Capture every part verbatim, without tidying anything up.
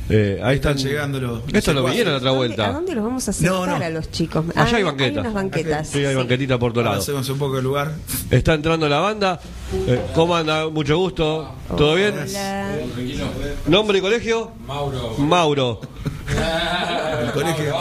Eh, ahí están, están llegando los. Estos no vinieron a otra vuelta. ¿A dónde los vamos a sentar No, no. a los chicos? Allá Ah, hay banquetas. Hay unas banquetas. Sí, hay sí. banquetita por todos Ahora lados. hacemos un poco de lugar. Está entrando la banda. Eh, ¿Cómo anda? Mucho gusto. ¿Todo bien? Hola. ¿Nombre y colegio? Mauro. Mauro. El colegio.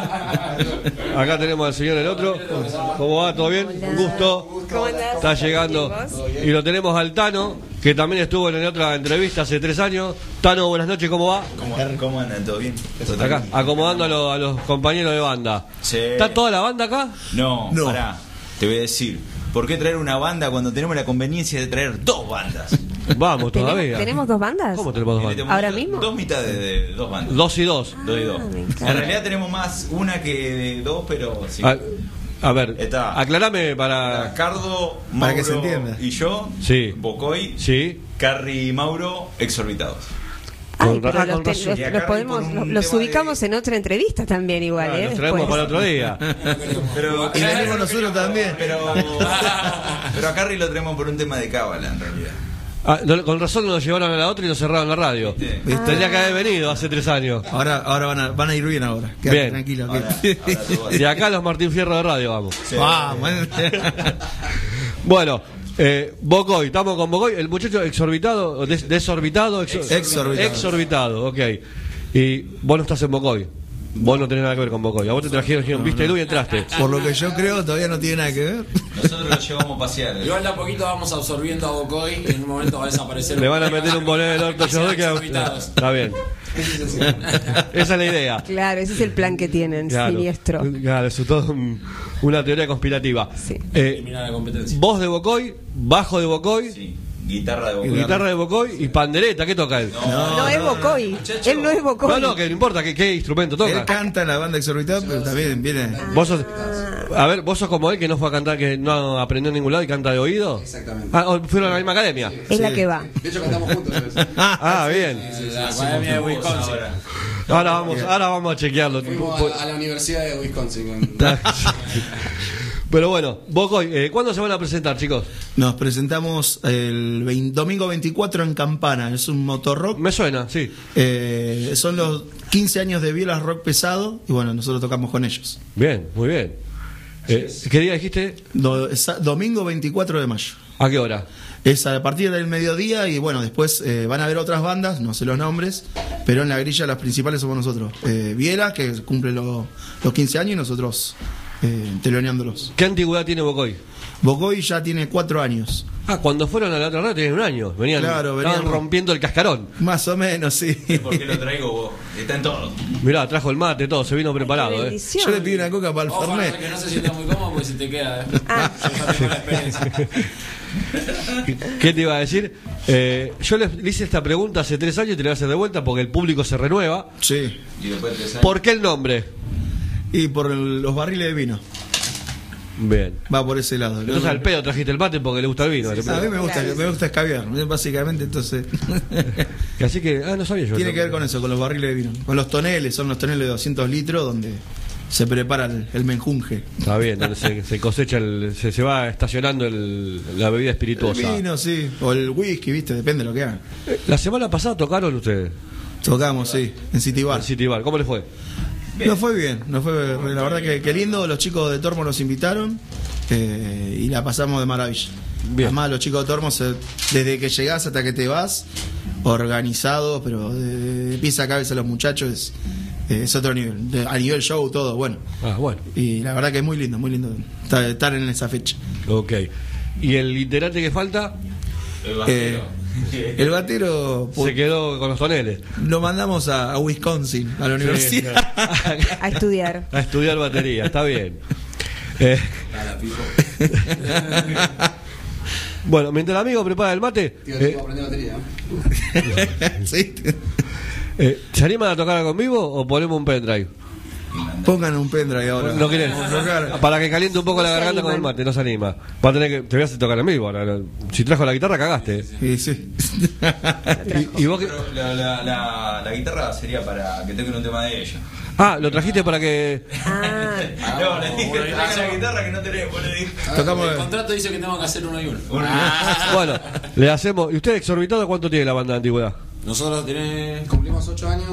Acá tenemos al señor el otro. ¿Cómo va? ¿Todo bien? Hola. Un gusto. ¿Cómo andás? Está llegando. Y lo tenemos al Tano, que también estuvo en otra entrevista hace tres años. Tano, buenas noches, ¿cómo va? ¿Cómo, ¿Cómo andan? ¿Todo bien? Acá, acomodando a, los- a los compañeros de banda. Sí. ¿Está toda la banda acá? No, No. pará. Te voy a decir. ¿Por qué traer una banda cuando tenemos la conveniencia de traer dos bandas? Vamos, ¿Tenemos, todavía. ¿Tenemos dos bandas? ¿Cómo tenemos dos bandas? Tenemos ¿Ahora dos- mismo? Dos mitades de dos bandas. Dos y dos. Dos y dos. Ah, me encanta. En realidad tenemos más una que de dos, pero sí. A, a ver, Está. aclarame Está para... Cardo, Para Mauro que se entienda. y yo, Sí. Bocoy, Sí. Carry y Mauro, exorbitados. Ay, Con pero ra- los, con te- razón. los- Y acá los hay podemos, por un los, los tema ubicamos de- en otra entrevista también igual, Ah, ¿eh? los traemos Después. para otro día. Pero, Y venimos nosotros también. Pero, pero a Carry lo traemos por un tema de cábala, en realidad. Ah, no, con razón nos llevaron a la otra y nos cerraron la radio. ¿Viste? Tendría que haber venido hace tres años. Ahora, ahora van a, van a ir bien ahora. Quédate Bien. tranquilo. Ahora- que- ahora todo va a ser- De acá los Martín Fierro de radio, vamos. Sí. Vamos. Bueno, eh, Bocoy, estamos con Bocoy, el muchacho exorbitado, des- desorbitado, exo- Exorbitado. exorbitado, ok. Y vos no estás en Bocoy, vos no tenés nada que ver con Bocoy. A vos te trajeron, dijeron, viste luz y entraste. Por lo que yo creo, todavía no tiene nada que ver. Nosotros lo llevamos a pasear. Igual de a poquito vamos absorbiendo a Bocoy y en un momento va a desaparecer. Le van a meter un bolero del orto, yo doy que... Exorbitados. Está bien. Esa es la idea. Claro, ese es el plan que tienen, Claro. siniestro. Claro, eso es todo un- una teoría conspirativa. Sí. Eh, Eliminar la competencia. voz de Bocoy, bajo de Bocoy, Sí, guitarra de Bocoy. guitarra de Bocoy y pandereta, ¿qué toca él? No, es Bocoy. muchacho. Él no es Bocoy. No, no, que no importa qué, qué instrumento Él toca. canta en la banda exorbitada, pero también viene. Vos sos, a ver, vos sos como él que no fue a cantar, que no aprendió en ningún lado y canta de oído. Exactamente. Ah, o fueron a la misma academia. Es la que va. De hecho, cantamos juntos. ¿sabes? Ah, bien. La Academia de Wisconsin. Ahora. Ahora vamos, ahora vamos a chequearlo. Fuimos a, la- a la Universidad de Wisconsin. Con... Pero bueno, Bocoy, eh, ¿cuándo se van a presentar, chicos? Nos presentamos el veinte domingo veinticuatro en Campana. Es un motorrock. Me suena, sí. Eh, son los quince años de Violas Rock Pesado. Y bueno, nosotros tocamos con ellos. Bien, muy bien. Eh, ¿Qué día dijiste? Do- esa- domingo veinticuatro de mayo. ¿A qué hora? Es a partir del mediodía y bueno, después eh, van a haber otras bandas, no sé los nombres, pero en la grilla las principales somos nosotros. Eh, Viela, que cumple lo- los quince años y nosotros eh, teloneándolos. ¿Qué antigüedad tiene Bocoy? Bogoy ya tiene cuatro años, Ah, cuando fueron a la otra radio tenían un año. Venían, Claro, estaban veníamos- rompiendo el cascarón. más o menos, sí. ¿Por qué lo traigo vos? Está en todo. Mirá, trajo el mate, todo, se vino preparado, Qué eh. bendición. Yo le pido una coca para el Ojo, Fernet. que no se sienta muy cómodo porque se te queda. ¿eh? Ah. Yo ya tengo la experiencia. ¿Qué te iba a decir? Eh, yo le, le hice esta pregunta hace tres años y te la voy a hacer de vuelta porque el público se renueva. Sí, Y después te sale. ¿Por qué el nombre? y por el- los barriles de vino, Bien. va por ese lado. Entonces al pedo trajiste el mate porque le gusta el vino. A mí me gusta, me gusta escabiar, básicamente, entonces Que Así que, ah, no sabía yo. tiene eso. que ver con eso, con los barriles de vino, con los toneles, son los toneles de doscientos litros donde se prepara el, el menjunje. Está bien, donde se, se cosecha, el, se, se va estacionando el, la bebida El espirituosa. vino, sí, o el whisky, viste, depende de lo que hagan. Eh, La semana pasada tocaron ustedes Tocamos, sí, en City Bar. en City Bar. ¿Cómo les fue? Nos fue bien, nos fue, la verdad que, que lindo, los chicos de Tormo nos invitaron eh, y la pasamos de maravilla. Bien. Además los chicos de Tormo, se- desde que llegás hasta que te vas, organizados, pero de, de pies a cabeza los muchachos es, es otro nivel, de- a nivel show todo, bueno. Ah, bueno. Y la verdad que es muy lindo, muy lindo estar, estar en esa fecha. Ok. ¿Y el integrante que falta? El Eh, bajero. el batero Se quedó con los toneles. lo mandamos a, a Wisconsin, a la universidad. A estudiar. A estudiar batería, está bien. Eh, Nada, pijo. bueno, mientras el amigo prepara el mate, Tío, eh, tengo que aprender batería. ¿eh? Sí. eh, ¿se animan a tocar algo en vivo o ponemos un pendrive? Pongan un pendrive ahora. No quieren. Tocar. Para que caliente un poco No la se garganta con el animan. mate, no se anima. Va a tener que, te voy a hacer tocar en vivo ahora. no. Si trajo la guitarra, cagaste. Sí, sí. Y, y vos que- Pero la, la, la, la guitarra sería para que toquen un tema de ellos. Ah, lo trajiste para que. Ah, No, le dije, traigan la guitarra que no tenemos, le dije. Tocamos. El contrato dice que tengo que hacer uno y uno. Bueno, le hacemos. ¿Y usted exorbitado cuánto tiene la banda de antigüedad? Nosotros tenemos. Cumplimos ocho años.